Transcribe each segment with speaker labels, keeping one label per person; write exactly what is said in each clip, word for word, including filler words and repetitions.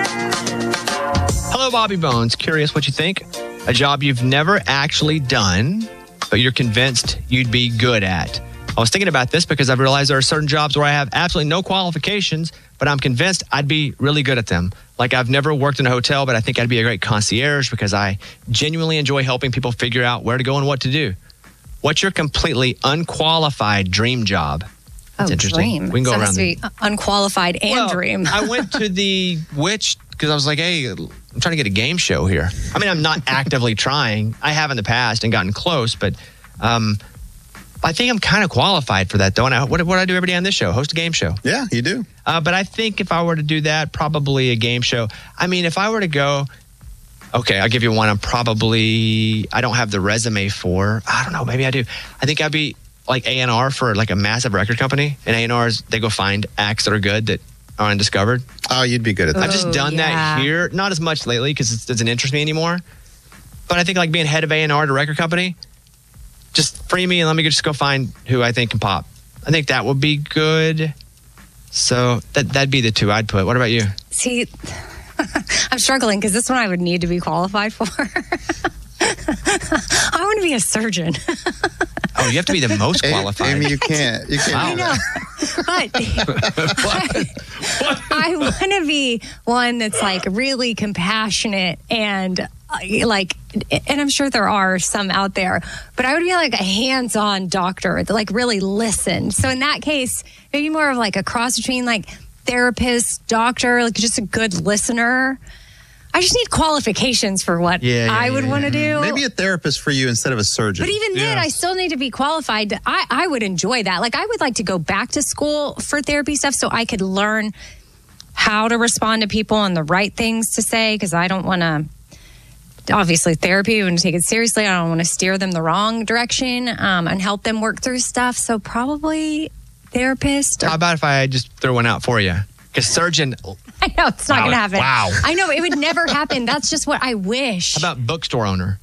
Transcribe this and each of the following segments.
Speaker 1: Hello, Bobby Bones. Curious what you think? A job you've never actually done, but you're convinced you'd be good at. I was thinking about this because I've realized there are certain jobs where I have absolutely no qualifications, but I'm convinced I'd be really good at them. Like I've never worked in a hotel, but I think I'd be a great concierge because I genuinely enjoy helping people figure out where to go and what to do. What's your completely unqualified dream job? That's
Speaker 2: oh,
Speaker 1: interesting.
Speaker 2: Dream.
Speaker 1: We can go
Speaker 2: so
Speaker 1: around.
Speaker 2: It has to be unqualified and
Speaker 1: well,
Speaker 2: dream.
Speaker 1: I went to the Witch because I was like, hey, I'm trying to get a game show here. I mean, I'm not actively trying. I have in the past and gotten close, but um, I think I'm kind of qualified for that, though. And I, what, what do I do every day on this show? Host a game show.
Speaker 3: Yeah, you do.
Speaker 1: Uh, but I think if I were to do that, probably a game show. I mean, if I were to go, okay, I'll give you one I'm probably, I don't have the resume for. I don't know, maybe I do. I think I'd be like A and R for like a massive record company. And A and R's, they go find acts that are good that are undiscovered.
Speaker 3: Oh, you'd be good at that.
Speaker 1: I've just done
Speaker 2: yeah.
Speaker 1: that here. Not as much lately because it doesn't interest me anymore. But I think like being head of A and R at a record company, just free me and let me just go find who I think can pop. I think that would be good. So that, that'd be the two I'd put. What about you?
Speaker 2: See, I'm struggling because this one I would need to be qualified for. I want to be a surgeon.
Speaker 1: Oh, you have to be the most qualified.
Speaker 3: Amy, you can't. You can't.
Speaker 1: Wow.
Speaker 2: I know. But I, I want to be one that's like really compassionate and uh, like, and I'm sure there are some out there, but I would be like a hands-on doctor that like really listened. So in that case, maybe more of like a cross between like therapist, doctor, like just a good listener. I just need qualifications for what
Speaker 1: Yeah, yeah,
Speaker 2: I would
Speaker 1: yeah,
Speaker 2: want to do.
Speaker 3: Maybe a therapist for you instead of a surgeon.
Speaker 2: But even then, I still need to be qualified. To, I, I would enjoy that. Like, I would like to go back to school for therapy stuff so I could learn how to respond to people and the right things to say, because I don't want to, obviously, therapy, I want to take it seriously. I don't want to steer them the wrong direction um, and help them work through stuff. So probably therapist. Or,
Speaker 1: How about if I just throw one out for you? Because surgeon,
Speaker 2: I know, it's not
Speaker 1: Wow.
Speaker 2: going to happen.
Speaker 1: Wow.
Speaker 2: I know, it would never happen. That's just what I wish.
Speaker 1: how about bookstore owner?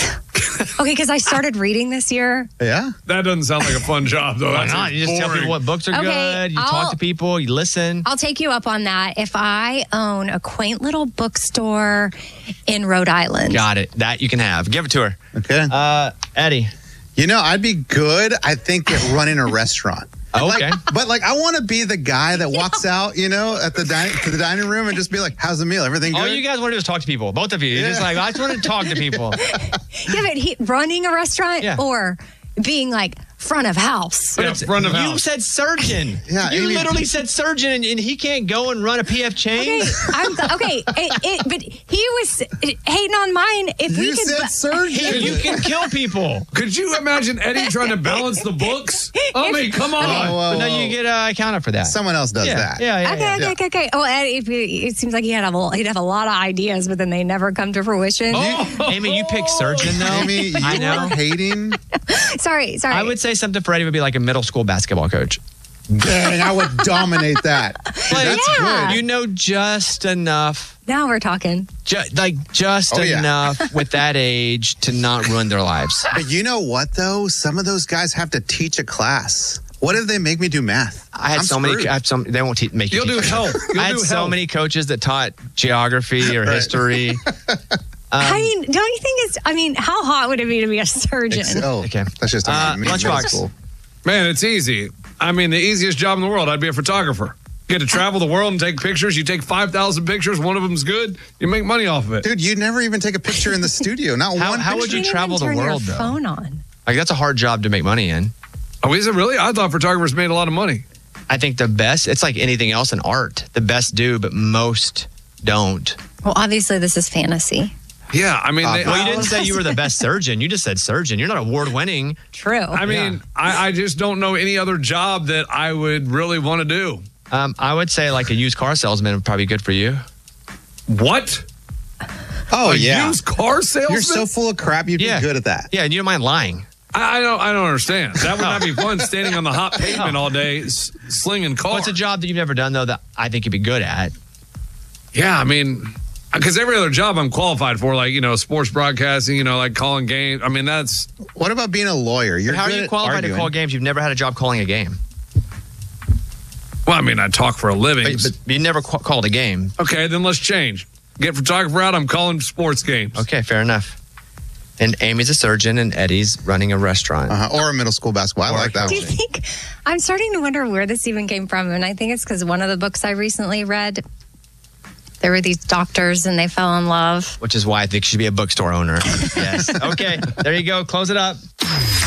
Speaker 2: Okay, because I started reading this year.
Speaker 3: Yeah.
Speaker 4: That doesn't sound like a fun job, though.
Speaker 1: Why
Speaker 4: That
Speaker 1: not?
Speaker 4: sounds
Speaker 1: You just tell
Speaker 4: boring.
Speaker 1: people what books are
Speaker 2: Okay,
Speaker 1: good. You
Speaker 2: I'll-
Speaker 1: talk to people. You listen.
Speaker 2: I'll take you up on that. If I own a quaint little bookstore in Rhode Island.
Speaker 1: Got it. That you can have. Give it to her.
Speaker 3: Okay.
Speaker 1: Uh, Eddie.
Speaker 3: You know, I'd be good, I think, at running a restaurant.
Speaker 1: Oh, okay.
Speaker 3: Like, but like, I want to be the guy that walks out, you know, at the dining to the dining room and just be like, "How's the meal? Everything good?"
Speaker 1: All you guys want to do is talk to people. Both of you. You're
Speaker 3: Yeah.
Speaker 1: just like, I just want to talk to people.
Speaker 2: Yeah, but he, running a restaurant
Speaker 1: Yeah.
Speaker 2: or being like front of house.
Speaker 4: Yeah, front of
Speaker 1: you
Speaker 4: house.
Speaker 1: said surgeon.
Speaker 3: Yeah,
Speaker 1: you
Speaker 3: Amy-
Speaker 1: literally said surgeon, and, and he can't go and run a P F chain.
Speaker 2: Okay, I'm, okay, it, it, but he was hating on mine. If we
Speaker 3: You
Speaker 2: could,
Speaker 3: said
Speaker 2: bu-
Speaker 3: surgeon.
Speaker 1: You can kill people.
Speaker 4: Could you imagine Eddie trying to balance the books? I mean, come on.
Speaker 3: Whoa, whoa,
Speaker 1: But no,
Speaker 3: whoa.
Speaker 1: you get uh, accounted for that.
Speaker 3: Someone else does
Speaker 1: yeah.
Speaker 3: that.
Speaker 1: Yeah, yeah,
Speaker 2: Okay,
Speaker 1: yeah.
Speaker 2: okay,
Speaker 3: Yeah.
Speaker 2: okay, okay. Oh, and if he, it seems like he had a, he'd have a lot of ideas, but then they never come to fruition.
Speaker 1: Amy, you pick surgeon though.
Speaker 3: Amy, you
Speaker 1: I know.
Speaker 3: are hating.
Speaker 2: Sorry, sorry.
Speaker 1: I would say something for Eddie would be like a middle school basketball coach.
Speaker 3: Dang, I would dominate that.
Speaker 1: Like,
Speaker 3: That's
Speaker 2: yeah.
Speaker 3: good.
Speaker 1: You know just enough,
Speaker 2: Now we're talking.
Speaker 1: ju- like just
Speaker 3: Oh, yeah.
Speaker 1: enough with that age to not ruin their lives.
Speaker 3: But you know what, though? Some of those guys have to teach a class. What if they make me do math?
Speaker 1: I had
Speaker 3: I'm
Speaker 1: so many.
Speaker 3: screwed.
Speaker 1: I have some. They won't te- make you.
Speaker 4: You'll do
Speaker 1: teach
Speaker 4: health. You'll
Speaker 1: I had
Speaker 4: do
Speaker 1: so
Speaker 4: health.
Speaker 1: many coaches that taught geography or
Speaker 3: Right.
Speaker 1: history.
Speaker 2: I mean, don't you think it's, I mean, how hot would it be to be a surgeon?
Speaker 3: Ex- oh,
Speaker 1: Okay.
Speaker 3: That's just
Speaker 1: Uh,
Speaker 3: me in middle
Speaker 1: Lunchbox.
Speaker 3: school.
Speaker 4: Man, it's easy. I mean, the easiest job in the world, I'd be a photographer. You get to travel the world and take pictures. You take five thousand pictures. One of them's good. You make money off of it.
Speaker 3: Dude, you never even take a picture in the studio. Not
Speaker 1: How-
Speaker 3: one
Speaker 1: how would
Speaker 3: picture.
Speaker 1: you
Speaker 2: can't
Speaker 1: travel
Speaker 2: even
Speaker 1: the
Speaker 2: turn
Speaker 1: world,
Speaker 2: your
Speaker 1: though?
Speaker 2: phone on.
Speaker 1: Like that's a hard job to make money in.
Speaker 4: Oh, is it really? I thought photographers made a lot of money.
Speaker 1: I think the best. It's like anything else in art. The best do, but most don't.
Speaker 2: Well, obviously, this is fantasy.
Speaker 4: Yeah, I mean,
Speaker 3: Uh,
Speaker 4: they,
Speaker 1: Well, you
Speaker 4: I,
Speaker 1: didn't say you were the best surgeon. You just said surgeon. You're not award winning.
Speaker 2: True.
Speaker 4: I mean, I, I just don't know any other job that I would really want to do.
Speaker 1: Um, I would say like a used car salesman would probably be good for you.
Speaker 4: What?
Speaker 3: Oh,
Speaker 4: a
Speaker 3: yeah.
Speaker 4: used car salesman?
Speaker 3: You're so full of crap, you'd
Speaker 1: Yeah.
Speaker 3: be good at that.
Speaker 1: Yeah, and you don't mind lying.
Speaker 4: I, I don't. I don't understand. That would not be fun. Standing on the hot pavement all day, s- slinging cars.
Speaker 1: What's a job that you've never done though that I think you'd be good at?
Speaker 4: Yeah, I mean, because every other job I'm qualified for, like you know, sports broadcasting, you know, like calling games. I mean, that's
Speaker 3: What about being a lawyer? You're
Speaker 1: How are
Speaker 3: good
Speaker 1: you
Speaker 3: at
Speaker 1: qualified
Speaker 3: arguing.
Speaker 1: to call games? You've never had a job calling a game.
Speaker 4: Well, I mean, I talk for a living.
Speaker 1: But, but you never qu- called a game.
Speaker 4: Okay, then let's change. Get photographer out. I'm calling sports games.
Speaker 1: Okay, fair enough. And Amy's a surgeon, and Eddie's running a restaurant.
Speaker 3: Uh-huh. Or a middle school basketball. I
Speaker 1: Or
Speaker 3: like that
Speaker 2: Do
Speaker 3: one.
Speaker 2: you think, I'm starting to wonder where this even came from. And I think it's because one of the books I recently read, there were these doctors and they fell in love.
Speaker 1: Which is why I think she should be a bookstore owner. Yes. Okay, there you go. Close it up.